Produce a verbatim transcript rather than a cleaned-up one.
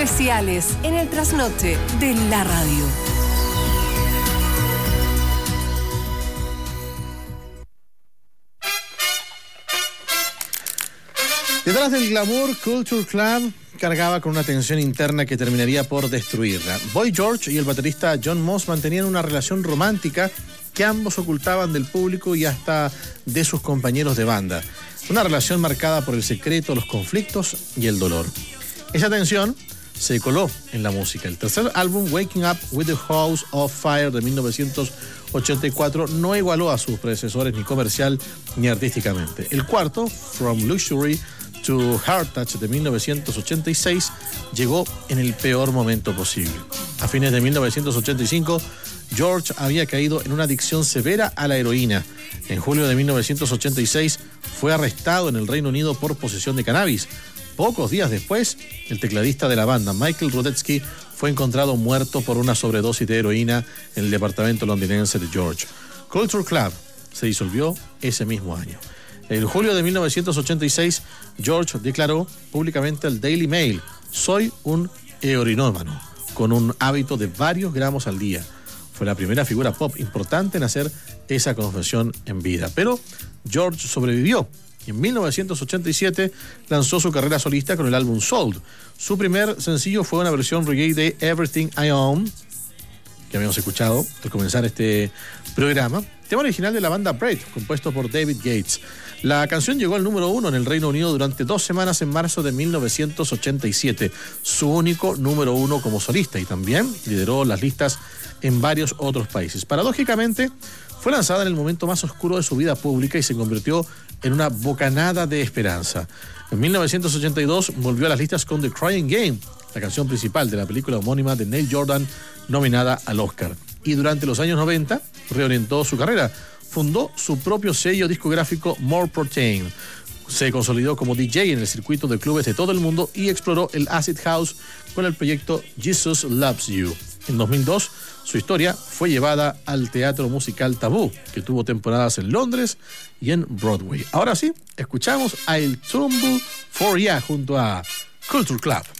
especiales en el trasnoche de la radio. Detrás del glamour, Culture Club cargaba con una tensión interna que terminaría por destruirla. Boy George y el baterista John Moss mantenían una relación romántica que ambos ocultaban del público y hasta de sus compañeros de banda. Una relación marcada por el secreto, los conflictos y el dolor. Esa tensión se coló en la música. El tercer álbum, Waking Up with the House of Fire, de mil novecientos ochenta y cuatro, no igualó a sus predecesores ni comercial ni artísticamente. El cuarto, From Luxury to Heart Touch, de mil novecientos ochenta y seis, llegó en el peor momento posible. A fines de mil novecientos ochenta y cinco, George había caído en una adicción severa a la heroína. En julio de mil novecientos ochenta y seis fue arrestado en el Reino Unido por posesión de cannabis. Pocos días después, el tecladista de la banda, Michael Rudetsky, fue encontrado muerto por una sobredosis de heroína en el departamento londinense de George. Culture Club se disolvió ese mismo año. En julio de mil novecientos ochenta y seis, George declaró públicamente al Daily Mail: soy un heroinómano, con un hábito de varios gramos al día. Fue la primera figura pop importante en hacer esa confesión en vida. Pero George sobrevivió y en mil novecientos ochenta y siete lanzó su carrera solista con el álbum Sold. Su primer sencillo fue una versión reggae de Everything I Own, que habíamos escuchado al comenzar este programa, tema original de la banda Braid, compuesto por David Gates. La canción llegó al número uno en el Reino Unido durante dos semanas en marzo de mil novecientos ochenta y siete, su único número uno como solista, y también lideró las listas en varios otros países. Paradójicamente, fue lanzada en el momento más oscuro de su vida pública y se convirtió en una bocanada de esperanza. En mil novecientos ochenta y dos volvió a las listas con The Crying Game, la canción principal de la película homónima de Neil Jordan, nominada al Oscar. Y durante los años noventa reorientó su carrera. Fundó su propio sello discográfico More Protein. Se consolidó como D J en el circuito de clubes de todo el mundo y exploró el acid house con el proyecto Jesus Loves You. En dos mil dos, su historia fue llevada al teatro musical Tabú, que tuvo temporadas en Londres y en Broadway. Ahora sí, escuchamos a El Tumble for Ya junto a Culture Club.